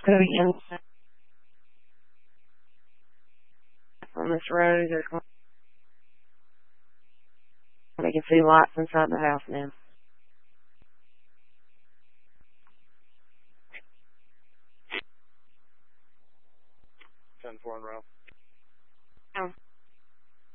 going in on this road. They can see lights inside the house now. 10-4 in row.